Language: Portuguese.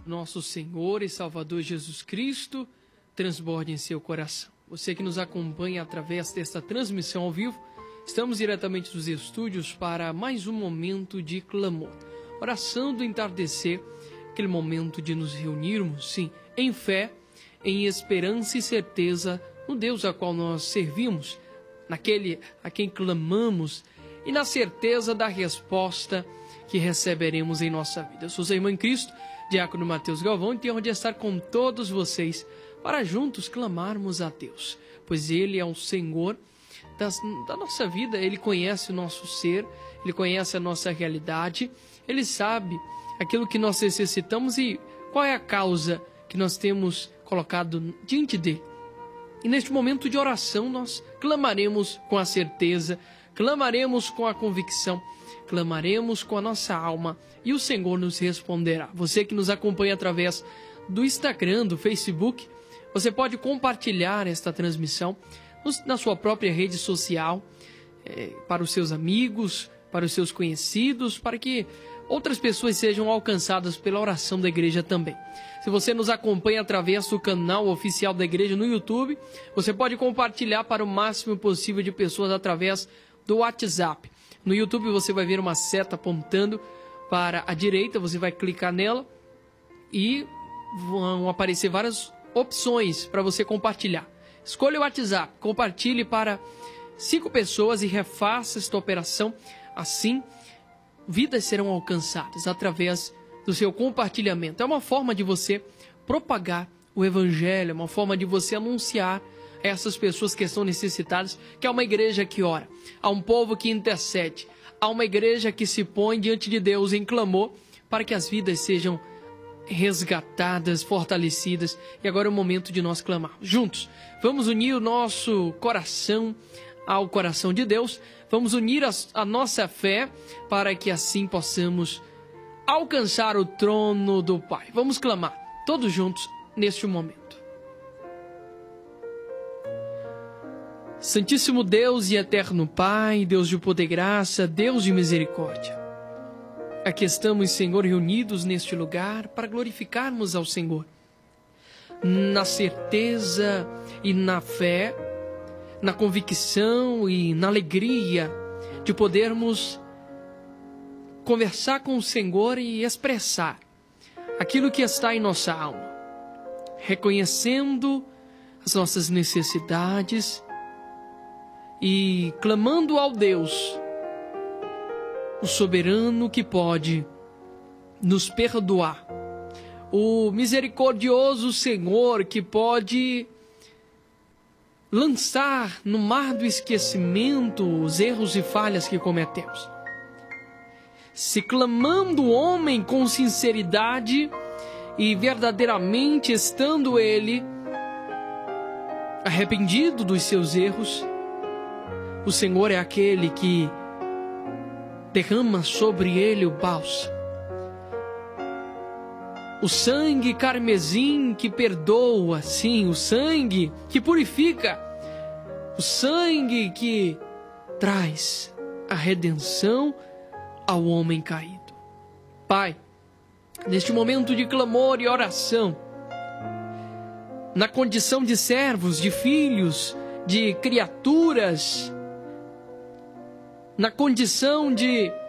nosso Senhor e Salvador Jesus Cristo transborde em seu coração. Você que nos acompanha através desta transmissão ao vivo, estamos diretamente dos estúdios para mais um momento de clamor. Oração do entardecer, aquele momento de nos reunirmos, sim, em fé, em esperança e certeza no Deus a qual nós servimos, naquele a quem clamamos e na certeza da resposta que receberemos em nossa vida. Eu sou seu irmão em Cristo, Diácono Mateus Galvão, e tenho onde estar com todos vocês para juntos clamarmos a Deus, pois Ele é o Senhor da nossa vida. Ele conhece o nosso ser, Ele conhece a nossa realidade, Ele sabe aquilo que nós necessitamos e qual é a causa que nós temos colocado diante dele. E neste momento de oração nós clamaremos com a certeza, clamaremos com a convicção, clamaremos com a nossa alma e o Senhor nos responderá. Você que nos acompanha através do Instagram, do Facebook, você pode compartilhar esta transmissão na sua própria rede social, para os seus amigos, para os seus conhecidos, para que outras pessoas sejam alcançadas pela oração da igreja também. Se você nos acompanha através do canal oficial da igreja no YouTube, você pode compartilhar para o máximo possível de pessoas através do WhatsApp. No YouTube você vai ver uma seta apontando para a direita, você vai clicar nela e vão aparecer várias opções para você compartilhar. Escolha o WhatsApp, compartilhe para 5 pessoas e refaça esta operação. Assim, vidas serão alcançadas através do seu compartilhamento. É uma forma de você propagar o Evangelho, é uma forma de você anunciar a essas pessoas que estão necessitadas que há uma igreja que ora, há um povo que intercede, há uma igreja que se põe diante de Deus em clamor para que as vidas sejam resgatadas, fortalecidas. E agora é o momento de nós clamarmos juntos. Vamos unir o nosso coração ao coração de Deus, vamos unir a nossa fé para que assim possamos alcançar o trono do Pai. Vamos clamar todos juntos neste momento. Santíssimo Deus e eterno Pai, Deus de poder e graça, Deus de misericórdia, aqui estamos, Senhor, reunidos neste lugar para glorificarmos ao Senhor, na certeza e na fé, na convicção e na alegria de podermos conversar com o Senhor e expressar aquilo que está em nossa alma, reconhecendo as nossas necessidades e clamando ao Deus, o soberano que pode nos perdoar, o misericordioso Senhor que pode lançar no mar do esquecimento os erros e falhas que cometemos. Se clamando o homem com sinceridade e verdadeiramente estando ele arrependido dos seus erros, o Senhor é aquele que derrama sobre ele o bálsamo, o sangue carmesim que perdoa, sim, o sangue que purifica, o sangue que traz a redenção ao homem caído. Pai, neste momento de clamor e oração, na condição de servos, de filhos, de criaturas, na condição de